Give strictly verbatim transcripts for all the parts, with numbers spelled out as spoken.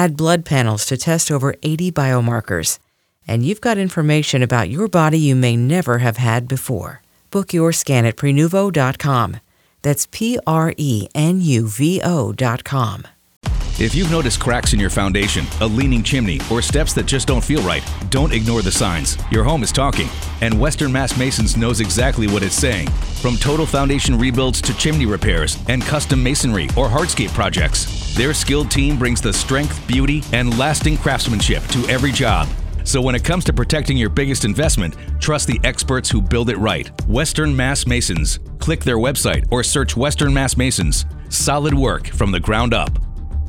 add blood panels to test over eighty biomarkers. And you've got information about your body you may never have had before. Book your scan at prenuvo dot com. That's P R E N U V O dot com. If you've noticed cracks in your foundation, a leaning chimney, or steps that just don't feel right, don't ignore the signs. Your home is talking, and Western Mass Masons knows exactly what it's saying. From total foundation rebuilds to chimney repairs and custom masonry or hardscape projects, their skilled team brings the strength, beauty, and lasting craftsmanship to every job. So when it comes to protecting your biggest investment, trust the experts who build it right. Western Mass Masons. Click their website or search Western Mass Masons. Solid work from the ground up.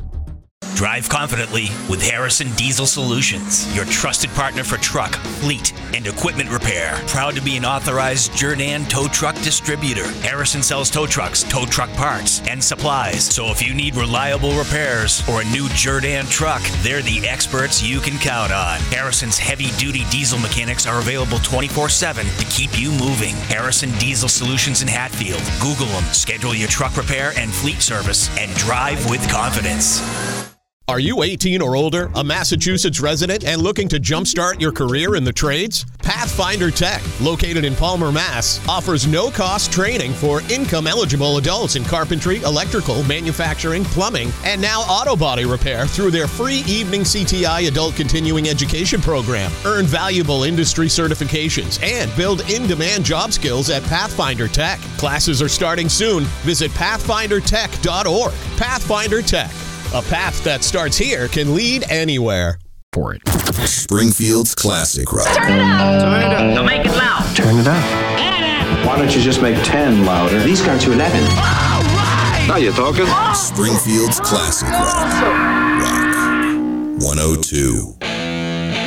Drive confidently with Harrison Diesel Solutions, your trusted partner for truck, fleet, and equipment repair. Proud to be an authorized Jerdan tow truck distributor. Harrison sells tow trucks, tow truck parts, and supplies. So if you need reliable repairs or a new Jerdan truck, they're the experts you can count on. Harrison's heavy-duty diesel mechanics are available twenty-four seven to keep you moving. Harrison Diesel Solutions in Hatfield. Google them. Schedule your truck repair and fleet service and drive with confidence. Are you eighteen or older, a Massachusetts resident, and looking to jumpstart your career in the trades? Pathfinder Tech, located in Palmer, Mass, offers no-cost training for income-eligible adults in carpentry, electrical, manufacturing, plumbing, and now auto body repair through their free evening C T I adult continuing education program. Earn valuable industry certifications and build in-demand job skills at Pathfinder Tech. Classes are starting soon. Visit pathfinder tech dot org. Pathfinder Tech. A path that starts here can lead anywhere. For it. Springfield's classic rock. Turn it up. Turn it up. Now make it loud. Turn it up. Why don't you just make ten louder? These go to eleven. All right. Now you're talking. Springfield's classic rock. Rock one oh two.